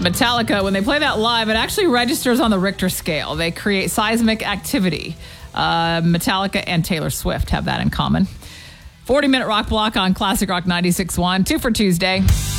Metallica, when they play that live, it actually registers on the Richter scale. They create seismic activity. Metallica and Taylor Swift have that in common. 40-minute rock block on Classic Rock 96.1. 2 for Tuesday.